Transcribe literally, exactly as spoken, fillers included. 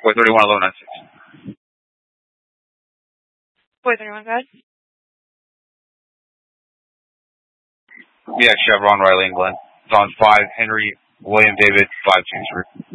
four thirty-one, eleven ninety-six. four thirty-one, go ahead. Yeah, Chevron, Riley, England. It's on five, Henry, William David, five two three.